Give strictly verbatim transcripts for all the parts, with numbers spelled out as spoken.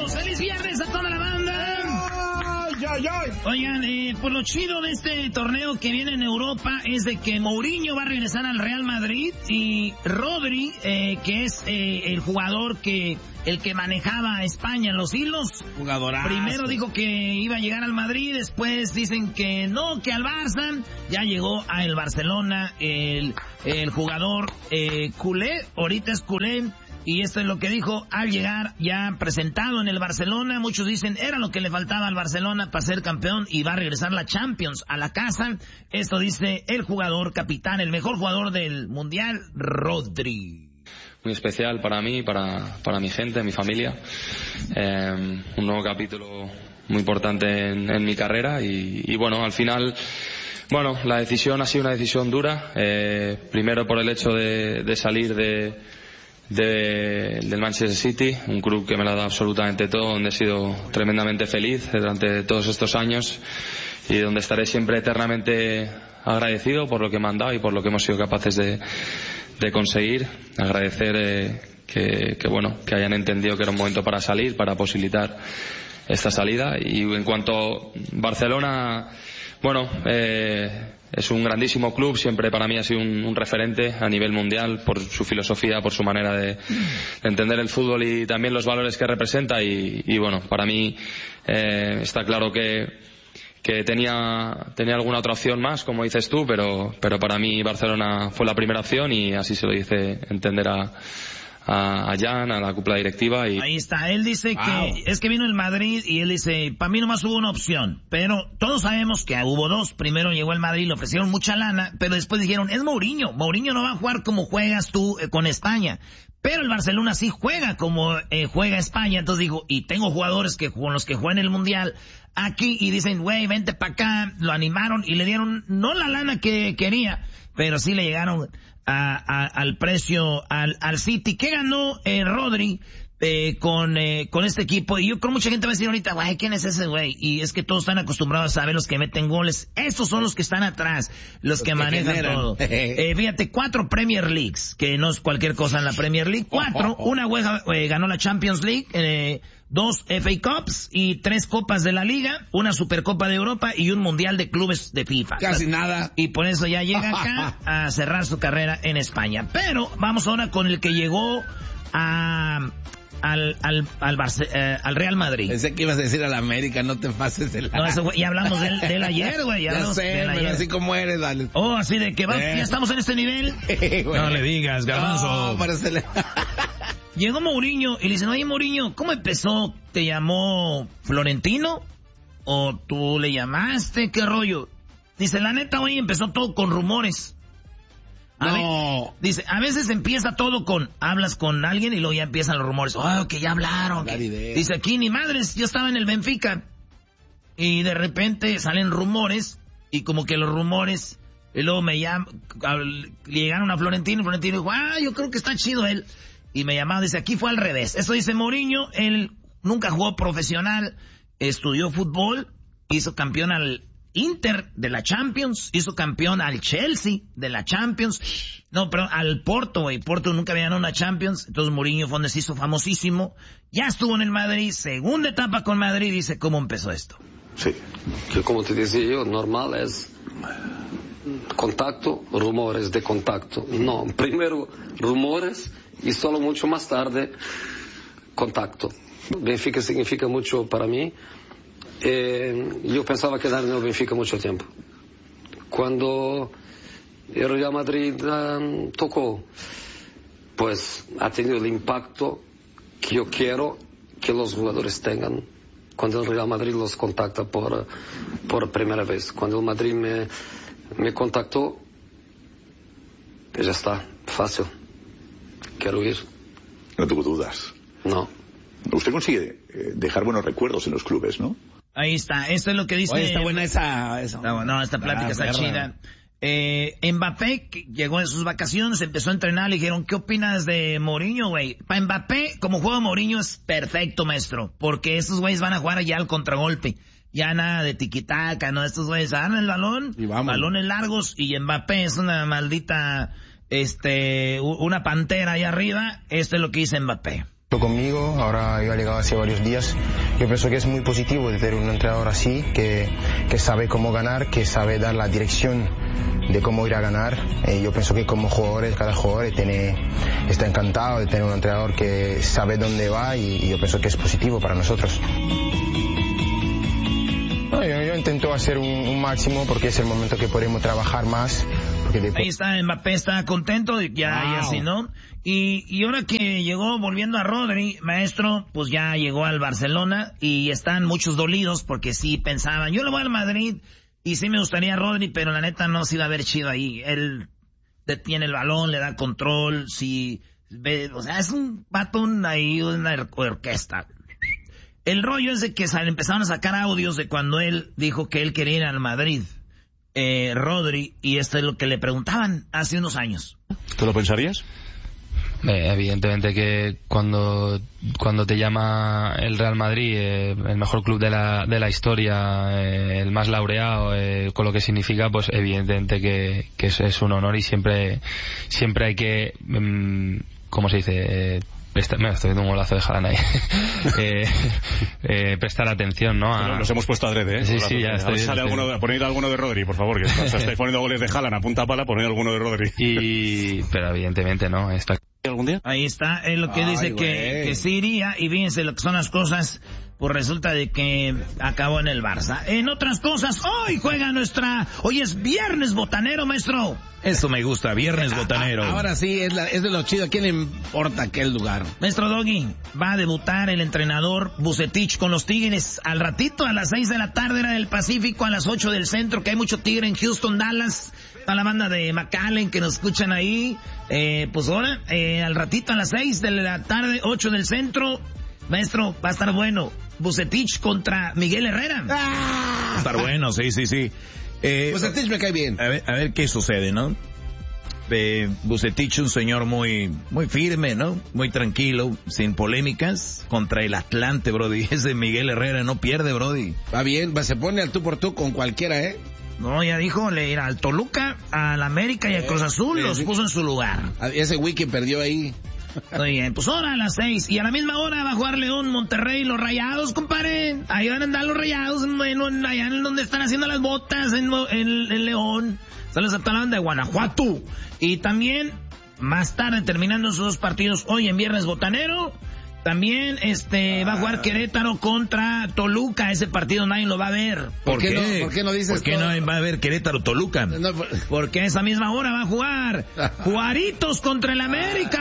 amigos, feliz viernes a toda la banda. Ay, ay, ay. Oigan, eh, pues lo chido de este torneo que viene en Europa es de que Mourinho va a regresar al Real Madrid y Rodri, eh, que es eh, el jugador que el que manejaba a España en los hilos. Jugadorazo. Primero dijo que iba a llegar al Madrid, después dicen que no, que al Barça. Ya llegó al Barcelona el, el jugador eh, culé, ahorita es culé. Y esto es lo que dijo al llegar ya presentado en el Barcelona. Muchos dicen era lo que le faltaba al Barcelona para ser campeón y va a regresar la Champions a la casa. Esto dice el jugador capitán, el mejor jugador del Mundial, Rodri. Muy especial para mí, para, para mi gente, mi familia. Eh, un nuevo capítulo muy importante en, en mi carrera y, y bueno, al final... Bueno, la decisión ha sido una decisión dura. Eh, primero por el hecho de, de salir de... De, del Manchester City, un club que me lo ha dado absolutamente todo, donde he sido tremendamente feliz durante todos estos años y donde estaré siempre eternamente agradecido por lo que me han dado y por lo que hemos sido capaces de, de conseguir. Agradecer eh, que, que bueno, que hayan entendido que era un momento para salir, para posibilitar esta salida. Y en cuanto a Barcelona, bueno, eh, es un grandísimo club, siempre para mí ha sido un, un referente a nivel mundial por su filosofía, por su manera de, de entender el fútbol y también los valores que representa y, y bueno, para mí eh, está claro que, que tenía, tenía alguna otra opción más, como dices tú, pero, pero para mí Barcelona fue la primera opción y así se lo hice entender a a Jan, a la cúpula directiva y... Ahí está, él dice wow. que es que vino el Madrid y él dice, para mí nomás hubo una opción, pero todos sabemos que hubo dos. Primero llegó el Madrid, le ofrecieron mucha lana, pero después dijeron, es Mourinho, Mourinho no va a jugar como juegas tú eh, con España, pero el Barcelona sí juega como eh, juega España. Entonces dijo, y tengo jugadores que con los que juegan el Mundial aquí y dicen, güey, vente para acá, lo animaron y le dieron no la lana que quería, pero sí le llegaron a, a, al precio al, al City. ¿Qué ganó eh, Rodri eh, con eh, con este equipo? Y yo creo mucha gente va a decir ahorita, güey, ¿quién es ese güey? Y es que todos están acostumbrados a ver los que meten goles. Estos son los que están atrás, los, los que, que manejan generan. todo. eh, fíjate, cuatro Premier Leagues, que no es cualquier cosa en la Premier League. Cuatro, oh, oh, oh. una hueja, eh, ganó la Champions League, eh, dos F A Cups y tres Copas de la Liga, una Supercopa de Europa y un Mundial de Clubes de FIFA. Casi nada. Y por eso ya llega acá a cerrar su carrera en España. Pero vamos ahora con el que llegó a... al al al, Barce, eh, al Real Madrid. Pensé que ibas a decir al América, no te pases de la... No, eso, ya hablamos de él, de él ayer, güey. Ya, ya sé, pero ayer. Así como eres, dale. Oh, así de que va, eh. ya estamos en este nivel. No le digas, Garbanzo. No, le... Llegó Mourinho y le dicen, oye, Mourinho, ¿cómo empezó? ¿Te llamó Florentino? ¿O tú le llamaste? ¿Qué rollo? Dice, la neta, oye, empezó todo con rumores. A no. Ver, dice, a veces empieza todo con, hablas con alguien y luego ya empiezan los rumores. Oh, que ya hablaron. Que... Dice, aquí ni madres, yo estaba en el Benfica. Y de repente salen rumores y como que los rumores, y luego me llaman, llegaron a Florentino y Florentino dijo, ah, yo creo que está chido él. Y me llamaron, dice, aquí fue al revés. Eso dice Mourinho, él nunca jugó profesional, estudió fútbol, hizo campeón al Inter de la Champions, hizo campeón al Chelsea de la Champions, no, pero al Porto, güey, Porto nunca había ganado una Champions, entonces Mourinho fue donde se hizo famosísimo, ya estuvo en el Madrid, segunda etapa con Madrid, dice, ¿cómo empezó esto? Sí, que como te decía yo, normal es contacto, rumores de contacto, no, primero rumores y solo mucho más tarde contacto. Benfica significa mucho para mí. Eh, yo pensaba quedarme en el Benfica mucho tiempo. Cuando el Real Madrid um, tocó, pues ha tenido el impacto que yo quiero que los jugadores tengan cuando el Real Madrid los contacta por, por primera vez. Cuando el Madrid me, me contactó, pues ya está, fácil. Quiero ir. No tuvo dudas. No. Usted consigue eh, dejar buenos recuerdos en los clubes, ¿no? Ahí está, esto es lo que dice... Oye, está buena esa... esa. No, no, esta plática ah, está perra. chida. Eh, Mbappé que llegó en sus vacaciones, empezó a entrenar, le dijeron, ¿qué opinas de Mourinho, güey? Para Mbappé, como juega Mourinho es perfecto, maestro, porque estos güeyes van a jugar ya al contragolpe. Ya nada de tiquitaca, ¿no? Estos güeyes dan el balón, balones largos, y Mbappé es una maldita, este, una pantera ahí arriba. Esto es lo que dice Mbappé. Conmigo, ahora yo he llegado hace varios días. Yo pienso que es muy positivo de tener un entrenador así, que, que sabe cómo ganar, que sabe dar la dirección de cómo ir a ganar. Eh, yo pienso que como jugadores, cada jugador tiene, está encantado de tener un entrenador que sabe dónde va y, y yo pienso que es positivo para nosotros. No, yo, yo intento hacer un, un máximo porque es el momento que podemos trabajar más. Después... Ahí está, Mbappé está contento, ya, wow. ya así, ¿no? Y, y ahora que llegó, volviendo a Rodri, maestro, pues ya llegó al Barcelona y están muchos dolidos porque sí pensaban, yo le voy al Madrid y sí me gustaría Rodri, pero la neta no se iba a ver chido ahí. Él detiene el balón, le da control, sí, ve, o sea, es un patón ahí, una orquesta. El rollo es de que empezaron a sacar audios de cuando él dijo que él quería ir al Madrid, eh, Rodri, y esto es lo que le preguntaban hace unos años. ¿Tú lo pensarías? Eh, evidentemente que cuando cuando te llama el Real Madrid, eh, el mejor club de la de la historia, eh, el más laureado, eh, con lo que significa, pues evidentemente que, que es, es un honor y siempre siempre hay que, mm, ¿cómo se dice? Eh, Presta, me estoy viendo un golazo de Haaland ahí. eh, eh, prestar atención, ¿no? A... Nos hemos puesto adrede, ¿eh? Sí, sí, ya estoy. Sale alguno, poned alguno de Rodri, por favor, que estáis poniendo goles de Haaland a punta pala, poned alguno de Rodri. Y, pero evidentemente, ¿no? Está... ¿Algún día? Ahí está, es lo que Ay, dice que, que sí iría, y fíjense lo que son las cosas, pues resulta de que acabó en el Barça. En otras cosas, hoy juega nuestra, hoy es viernes botanero, maestro. Eso me gusta, viernes botanero. Ahora sí, es, la, es de lo chido, ¿a quién le importa aquel lugar? Maestro Doggy, va a debutar el entrenador Vucetich con los Tigres al ratito, a las seis de la tarde, era del Pacífico, a las ocho del centro, que hay mucho tigre en Houston, Dallas, a la banda de McAllen que nos escuchan ahí, eh, pues ahora, eh, al ratito a las seis de la tarde, ocho del centro, maestro, va a estar bueno, Vucetich contra Miguel Herrera. ¡Ah! Va a estar bueno, sí, sí, sí. Eh, Vucetich me cae bien. A ver, a ver qué sucede, ¿no? Eh, Vucetich, un señor muy, muy firme, ¿no? Muy tranquilo, sin polémicas, contra el Atlante, brody. Ese Miguel Herrera no pierde, brody. Va bien, va, se pone al tú por tú con cualquiera, ¿eh? No, ya dijo, le irá al Toluca, al América y al Cruz Azul, eh, los sí. puso en su lugar. Ese wiki perdió ahí. Muy bien, pues ahora a las seis, y a la misma hora va a jugar León, Monterrey, los Rayados, compadre. Ahí van a andar los Rayados, en, en, allá en donde están haciendo las botas, en, en, en León. Saludos a toda la banda de Guanajuato. Y también, más tarde, terminando esos dos partidos, hoy en Viernes Botanero, también este ah. va a jugar Querétaro contra Toluca. Ese partido nadie lo va a ver. ¿Por, ¿Por qué, qué no? ¿Por qué no dices ¿Por qué todo? No va a ver Querétaro Toluca? No, por... Porque a esa misma hora va a jugar Juaritos contra el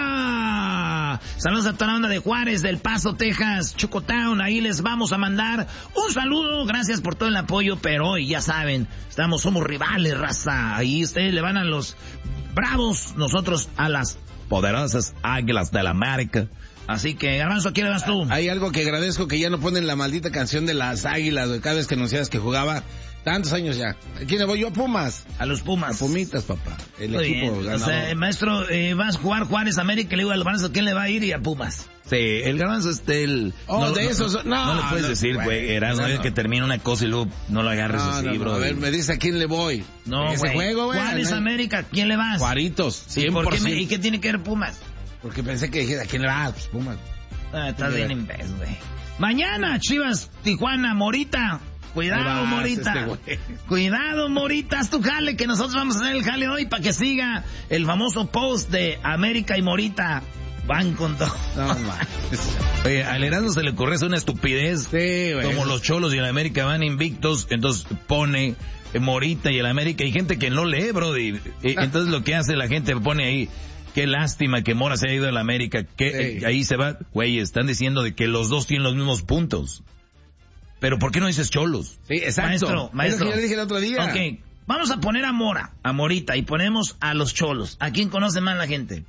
América. Saludos a toda la banda de Juárez, del Paso, Texas, Chocotown. Ahí les vamos a mandar un saludo. Gracias por todo el apoyo, pero hoy ya saben, estamos, somos rivales, raza. Ahí ustedes le van a los Bravos, nosotros a las poderosas Águilas del América. Así que, Garbanzo, ¿quién le vas tú? Hay algo que agradezco, que ya no ponen la maldita canción de las Águilas, güey, cada vez que anunciabas que jugaba. Tantos años ya. ¿A quién le voy yo? A Pumas. A los Pumas. A Pumitas, papá. El Muy equipo bien. ganador. O sea, maestro, eh, vas a jugar Juárez América, le digo al Garbanzo, ¿quién le va a ir? Y a Pumas. Sí, el Garbanzo es del... Oh, no, de no, esos... No, no, no le puedes no, decir, güey, era no, no. que termina una cosa y luego no lo agarres no, así, no, bro. A ver, me dice a quién le voy. No, ese güey. juego, güey. Juárez América, ¿quién le vas? Juaritos, cien por ciento. ¿Y, por qué me, ¿Y qué tiene que ver Pumas? Porque pensé que dijera, ¿a quién le vas? Pues Pumas. Ah, estás bien imbécil, güey. Mañana, Chivas, Tijuana, Morita. Cuidado, vas, Morita. Este Cuidado, Morita. Haz tu jale, que nosotros vamos a hacer el jale hoy para que siga el famoso post de América y Morita. Van con todo. No, Oye, al Heraldo se le ocurre una estupidez. Sí, güey. Como los Cholos y el América van invictos, entonces pone Morita y el América. Hay gente que no lee, bro. Y, y, entonces lo que hace la gente pone ahí... Qué lástima que Mora se haya ido a la América, que hey. eh, ahí se va, güey, están diciendo de que los dos tienen los mismos puntos. Pero ¿por qué no dices Cholos? Sí, exacto. Maestro, maestro. Es lo que yo dije el otro día. Ok, vamos a poner a Mora, a Morita, y ponemos a los Cholos. ¿A quién conoce más la gente?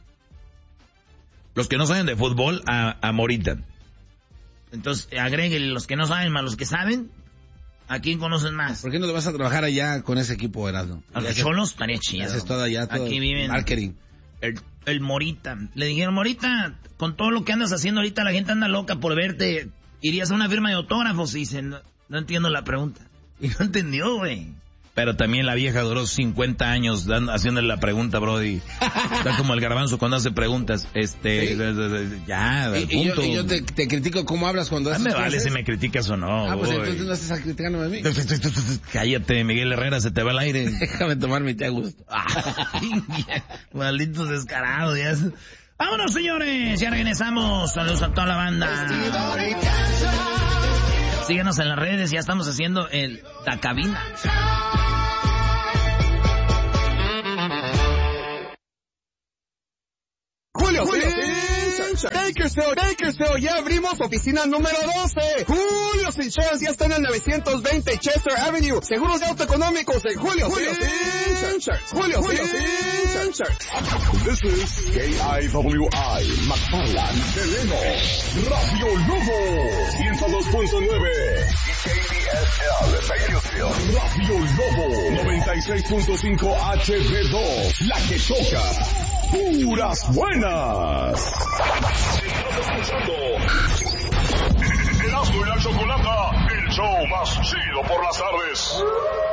Los que no saben de fútbol, a, a Morita. Entonces, agréguenle los que no saben más los que saben. ¿A quién conocen más? ¿Por qué no te vas a trabajar allá con ese equipo, Heraldo? A los Cholos estaría chido. Haces todo allá, todo. Aquí viven. Marketing. El, el Morita. Le dijeron, Morita, con todo lo que andas haciendo ahorita, la gente anda loca por verte. ¿Irías a una firma de autógrafos? Y dicen, no, no entiendo la pregunta. Y no entendió, güey. Pero también la vieja duró cincuenta años dando, haciéndole la pregunta, Brody. Está como el garbanzo cuando hace preguntas. Este, ¿sí? Ya, al y, punto. Y yo, y yo te, te critico cómo hablas cuando haces me vale clases. Si me criticas o no. Ah, pues boy. entonces no estás criticando a mí. Cállate, Miguel Herrera, se te va el aire. Déjame tomar mi té a gusto. Malditos descarados. Ya. Vámonos, señores. Ya regresamos. Saludos a toda la banda. Síguenos en las redes. Ya estamos haciendo el La Cabina. Julio, Julio, Bakersfield, Bakersfield, ya abrimos oficina número doce. Julio's Insurance ya está en el novecientos veinte Chester Avenue. Seguros de auto económicos de Julio, Julio Insurance. Julio, Julio Insurance. This is K I W I, McFarland, Deleno, Radio Lobo, ciento dos punto nueve. K D S L, Bakersfield, Radio Lobo, noventa y seis punto cinco H B dos, la que toca. Puras buenas. Estás escuchando